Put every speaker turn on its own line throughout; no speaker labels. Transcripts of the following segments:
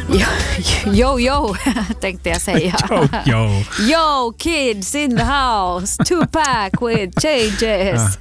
Yo, tänkte jag säga. Yo, kids in the house. 2-pack with changes.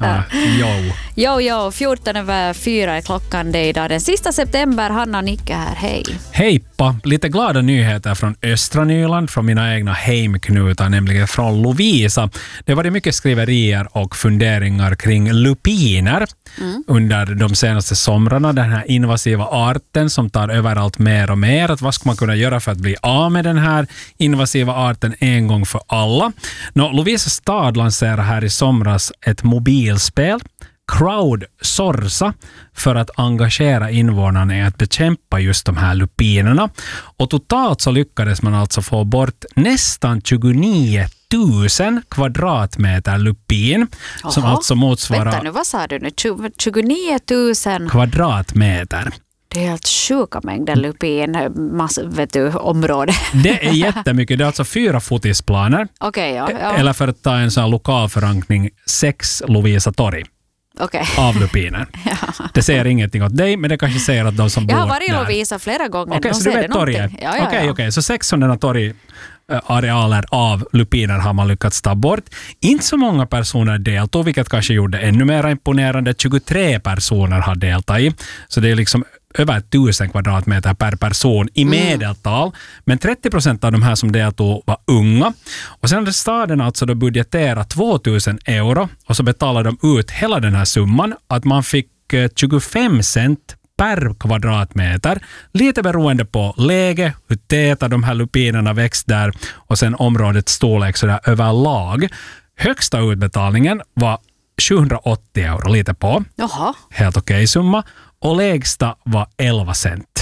Yo, 14:04 är klockan. Det är idag den sista september. Hanna och Nicke här, hej.
Hejpa, lite glada nyheter från östra Nyland, från mina egna heimknutar, nämligen från Lovisa. Det var det mycket skriverier och funderingar kring lupiner under de senaste somrarna. Den här invasiva arten som tar överallt mer och mer. Att vad ska man kunna göra för att bli av med den här invasiva arten en gång för alla? Lovisa stad lanserar här i somras ett mobilspel, Crowdsourca, för att engagera invånarna i att bekämpa just de här lupinerna. Och totalt så lyckades man alltså få bort nästan 29 000 kvadratmeter lupin.
Jaha.
Som alltså motsvarar...
Vänta nu, vad sa du nu? 29 000
kvadratmeter.
Det är helt sjuka mängder lupin, område.
Det är jättemycket. Det är alltså 4 fotisplaner.
Okej, ja.
Eller för att ta en sån här lokal förankring, 6 Lovisa torg.
Okay.
Av lupiner. Ja. Det säger ingenting åt dig, men det kanske säger att de som bor där...
Jag har varit i Lovisa flera gånger.
Okej, så du vet torget? Okej. Så 600 torgarealer av lupiner har man lyckats ta bort. Inte så många personer deltog, vilket kanske gjorde ännu mer imponerande. 23 personer har deltagit. Så det är liksom över 1000 kvadratmeter per person i medeltal. Men 30% av de här som deltog var unga. Och sen hade staden alltså då budgeterat 2000 euro och så betalade de ut hela den här summan. Att man fick 25 cent per kvadratmeter. Lite beroende på läge, hur täta de här lupinerna växt där och sen områdets storlek så där överlag. Högsta utbetalningen var 780 euro, lite på.
Jaha.
Helt okej summa. Och lägsta var 11 cent.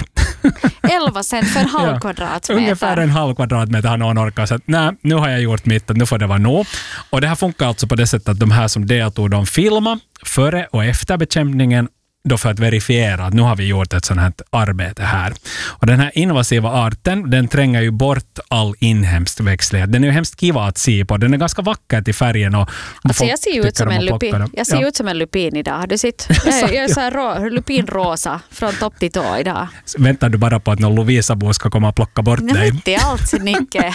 11 cent för en halv kvadratmeter.
Ungefär en halv kvadratmeter har någon orkat. Så nej, nu har jag gjort mitt och nu får det vara nog. Och det här funkar alltså på det sättet att de här som deltog, de filmar före och efter bekämpningen då för att verifiera att nu har vi gjort ett sånt här arbete här. Och den här invasiva arten, den tränger ju bort all inhemsk växtlighet. Den är ju hemskt kiva att se på. Den är ganska vacker till färgen. Och
alltså jag ser ut som en lupin. Jag ser ut som en lupin idag. Har du sett? Jag är så här lupinrosa från topp till tå idag.
Väntar du bara på att någon Lovisa-bo ska komma och plocka bort dig?
Inte alls, Nicke.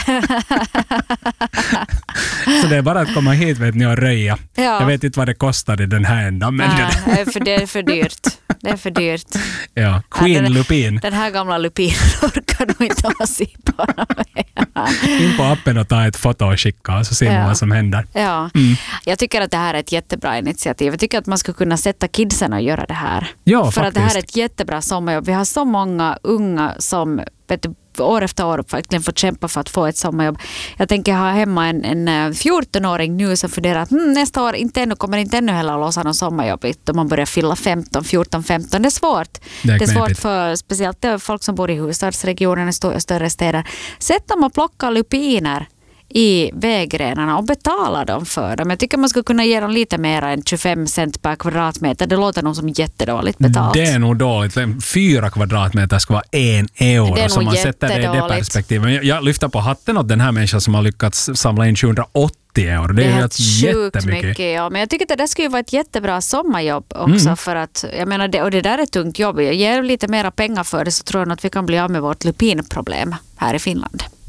Så det är bara att komma hit, vet ni, och röja. Ja. Jag vet inte vad det kostar i den här ändan. Men
det är för dyrt. Det är för dyrt.
Ja, Queen Lupin.
Den här gamla lupinen orkar nog inte ha sig på
in på appen och ta ett foto och skicka så ser man vad som händer.
Ja. Jag tycker att det här är ett jättebra initiativ. Jag tycker att man ska kunna sätta kidsen och göra det här.
Ja,
för
faktiskt.
Att det här är ett jättebra sommarjobb. Vi har så många unga som år efter år faktiskt får kämpa för att få ett sommarjobb. Jag tänker ha hemma en 14-åring nu som funderar att nästa år kommer inte ännu heller att låsa någon sommarjobb då man börjar fylla 14-15. Det är svårt. Det är svårt för speciellt folk som bor i huvudstadsregionen i större städer. Sätt dem och plocka lupiner i vägrenarna och betala dem för dem. Jag tycker man skulle kunna ge dem lite mer än 25 cent per kvadratmeter. Det låter nog som jättedåligt betalt.
Det är nog dåligt. 4 kvadratmeter ska vara 1 euro.
Det är nog
man sätter det i det perspektivet. Jag lyfter på hatten åt den här människan som har lyckats samla in 780 euro. Det är helt sjukt
mycket. Ja. Men jag tycker att det skulle vara ett jättebra sommarjobb också för att, jag menar, och det där är ett tungt jobb. Jag ger lite mera pengar för det så tror jag att vi kan bli av med vårt lupinproblem här i Finland.